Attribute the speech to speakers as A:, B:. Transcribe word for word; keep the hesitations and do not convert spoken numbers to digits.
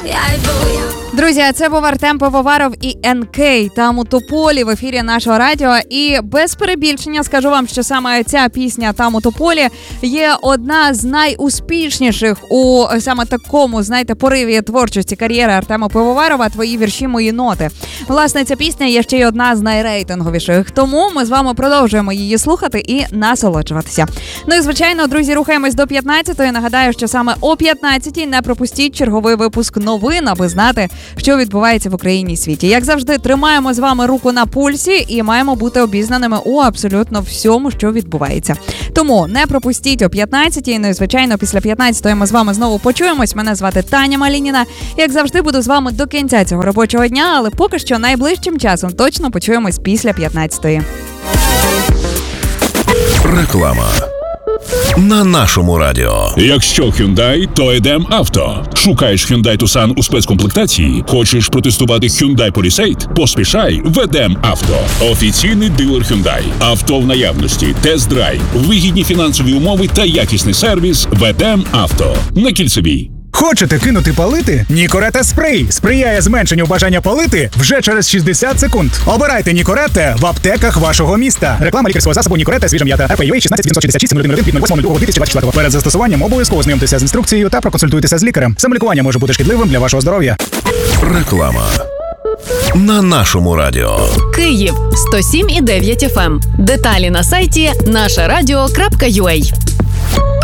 A: Друзі, це був Артем Пивоваров і ен кей там у Тополі в ефірі нашого радіо. І без перебільшення скажу вам, що саме ця пісня «Там у Тополі» є одна з найуспішніших у саме такому, знаєте, пориві творчості кар'єри Артема Пивоварова «Твої вірші, мої ноти». Власне, ця пісня є ще й одна з найрейтинговіших. Тому ми з вами продовжуємо її слухати і насолоджуватися. Ну і, звичайно, друзі, рухаємось до п'ятнадцятої. Нагадаю, що саме о п'ятнадцятій не пропустіть черговий випуск новин, аби знати, що відбувається в Україні і світі. Як завжди, тримаємо з вами руку на пульсі і маємо бути обізнаними у абсолютно всьому, що відбувається. Тому не пропустіть о п'ятнадцятій. Ну і, звичайно, після п'ятнадцятої ми з вами знову почуємось. Мене звати Таня Малініна. Як завжди, буду з вами до кінця цього робочого дня, але поки що найближчим часом точно почуємось після п'ятнадцятої.
B: Реклама на нашому радіо.
C: Якщо Hyundai, то Едем Авто. Шукаєш Hyundai Tucson у спецкомплектації? Хочеш протестувати Hyundai Palisade? Поспішай в Едем Авто. Офіційний дилер Hyundai. Авто в наявності, тест-драйв, вигідні фінансові умови та якісний сервіс в Едем Авто. На Кільцевій.
D: Хочете кинути палити? Нікорета спрей сприяє зменшенню бажання палити вже через шістдесят секунд. Обирайте Нікорете в аптеках вашого міста. Реклама лікарського засобу Нікорета свіжа м'ята. ар пі ю ей шістнадцять вісімсот шістдесят шість сім один від восьмого лютого дві тисячі двадцять четвертого. Перед застосуванням обов'язково знайомтеся з інструкцією та проконсультуйтеся з лікарем. Самолікування може бути шкідливим для вашого здоров'я.
B: Реклама на нашому радіо.
E: Київ сто сім і дев'ять еф ем. Деталі на сайті наша радіо крапка ю а.